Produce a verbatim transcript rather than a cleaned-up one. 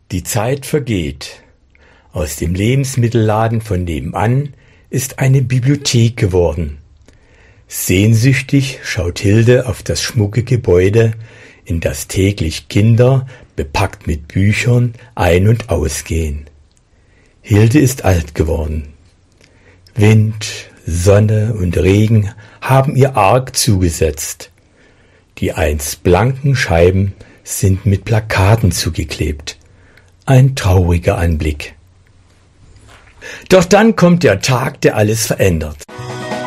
Die Zeit vergeht. Aus dem Lebensmittelladen von nebenan ist eine Bibliothek geworden. Sehnsüchtig schaut Hilde auf das schmucke Gebäude, in das täglich Kinder, bepackt mit Büchern, ein- und ausgehen. Hilde ist alt geworden. Wind, Sonne und Regen haben ihr arg zugesetzt. Die einst blanken Scheiben sind mit Plakaten zugeklebt. Ein trauriger Anblick. Doch dann kommt der Tag, der alles verändert.